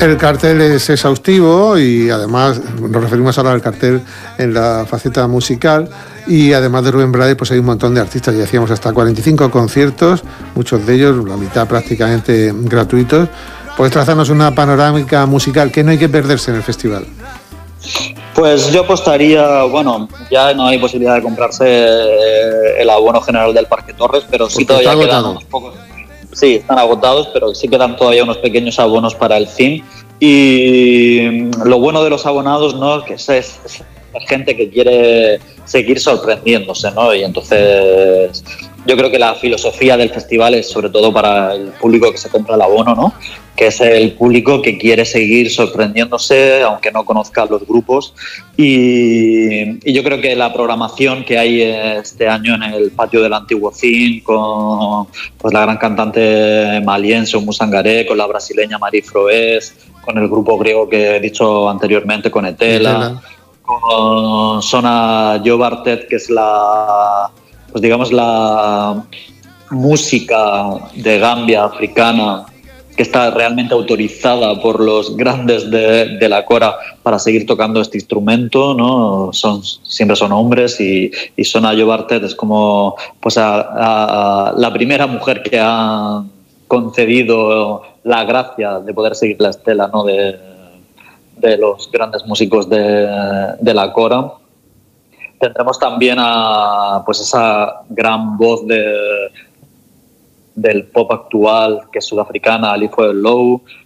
El cartel es exhaustivo y además nos referimos ahora al cartel en la faceta musical, y además de Rubén Blades pues hay un montón de artistas, ya decíamos hasta 45 conciertos, muchos de ellos, la mitad prácticamente gratuitos. ¿Puedes trazarnos una panorámica musical que no hay que perderse en el festival? Pues yo apostaría, bueno, ya no hay posibilidad de comprarse el abono general del Parque Torres, pero sí Porque todavía quedan unos pocos. Sí, están agotados, pero sí quedan todavía unos pequeños abonos para el CIM. Y lo bueno de los abonados, ¿no?, que es gente que quiere seguir sorprendiéndose, ¿no? Y entonces yo creo que la filosofía del festival es sobre todo para el público que se compra el abono, ¿no?, que es el público que quiere seguir sorprendiéndose aunque no conozca los grupos. Y yo creo que la programación que hay este año en el patio del antiguo CIN, con pues la gran cantante maliense Oumou Sangaré, con la brasileña Marie Froes, con el grupo griego que he dicho anteriormente, con Etela, con Sona Jobartet, que es la, pues digamos, la música de Gambia africana, que está realmente autorizada por los grandes de la Cora para seguir tocando este instrumento, ¿no? Siempre son hombres, y Sona Jobartet es como pues la primera mujer que ha concedido la gracia de poder seguir la estela, ¿no?, de los grandes músicos de la Cora. Tendremos también a pues esa gran voz del pop actual, que es sudafricana, Alifo Low,